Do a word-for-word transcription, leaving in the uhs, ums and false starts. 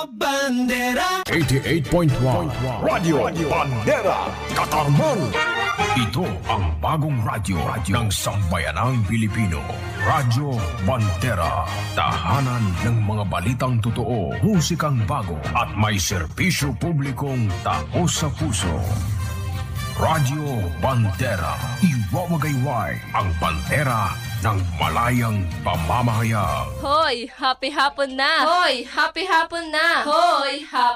Bandera eighty-eight point one Radio Bandera Katarman. Ito ang bagong radyo ng sambayanang Pilipino. Radyo Bandera. Tahanan ng mga balitang totoo, musikang bago at may serbisyo publikong taos sa puso. Radyo Bandera. Iwawagayway ang bandera ng malayang pamamahayag. Hoy, happy hapon na! Hoy, happy hapon na! Hoy, happy